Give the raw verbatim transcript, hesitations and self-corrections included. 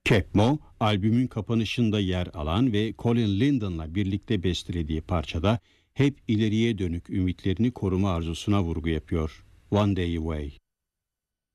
Capmo, albümün kapanışında yer alan ve Colin Linden'la birlikte bestelediği parçada hep ileriye dönük ümitlerini koruma arzusuna vurgu yapıyor. One Day Away.